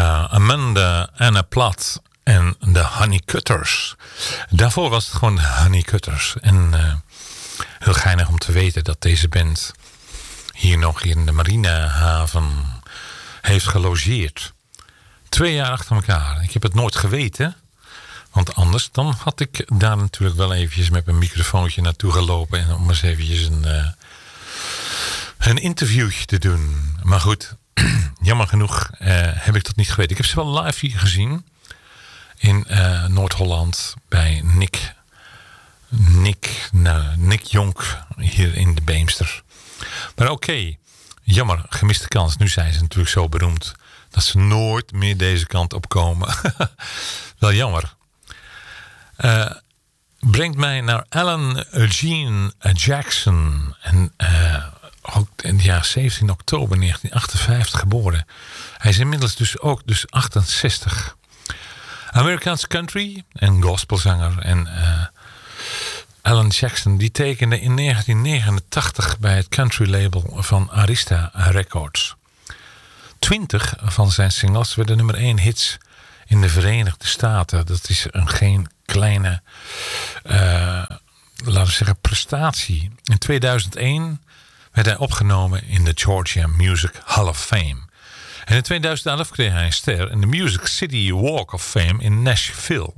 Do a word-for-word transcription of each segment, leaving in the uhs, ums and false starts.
Ja, Amanda, Anna Platt en de Honeycutters. Daarvoor was het gewoon de Honeycutters. En uh, heel geinig om te weten dat deze band hier nog in de marinehaven heeft gelogeerd. Twee jaar achter elkaar. Ik heb het nooit geweten. Want anders dan had ik daar natuurlijk wel eventjes met mijn microfoontje naartoe gelopen. En om eens eventjes een, uh, een interviewtje te doen. Maar goed, jammer genoeg uh, heb ik dat niet geweten. Ik heb ze wel live hier gezien. In uh, Noord-Holland bij Nick. Nick, nou, Nick Jonk hier in de Beemster. Maar oké, okay, jammer, gemiste kans. Nu zijn ze natuurlijk zo beroemd dat ze nooit meer deze kant op komen. Wel jammer. Uh, brengt mij naar Alan Eugene Jackson. En uh, ook in het jaar zeventien oktober negentien achtenvijftig geboren. Hij is inmiddels dus ook dus achtenzestig. Amerikaanse country en gospelzanger. En uh, Alan Jackson die tekende in negentien negenentachtig bij het country label van Arista Records. Twintig van zijn singles werden nummer één hits in de Verenigde Staten. Dat is een geen kleine, uh, laten we zeggen, prestatie. In tweeduizend één werd hij opgenomen in de Georgia Music Hall of Fame. En in tweeduizend elf kreeg hij een ster in de Music City Walk of Fame in Nashville.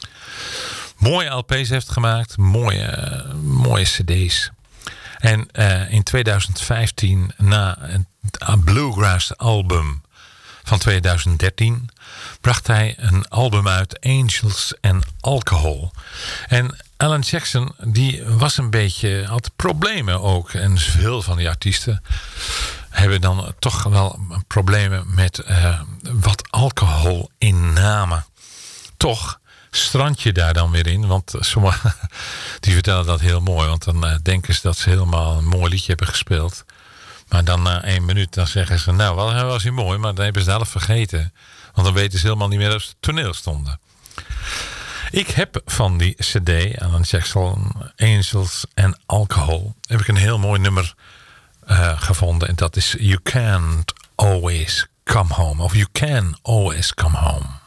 Mooie L P's heeft gemaakt, mooie, uh, mooie cd's. En uh, in tweeduizend vijftien, na het Bluegrass album van tweeduizend dertien, bracht hij een album uit, Angels and Alcohol. En Alan Jackson, die was een beetje, had problemen ook. En veel van die artiesten hebben dan toch wel problemen met uh, wat alcoholinname. Toch strand je daar dan weer in. Want sommigen die vertellen dat heel mooi. Want dan uh, denken ze dat ze helemaal een mooi liedje hebben gespeeld. Maar dan na één minuut dan zeggen ze, nou, wel was hij mooi. Maar dan hebben ze zelf vergeten. Want dan weten ze helemaal niet meer dat ze op het toneel stonden. Ik heb van die cd, Alan Jackson, Angels and Alcohol, heb ik een heel mooi nummer uh, gevonden. En dat is You Can't Always Come Home. Of You Can Always Come Home.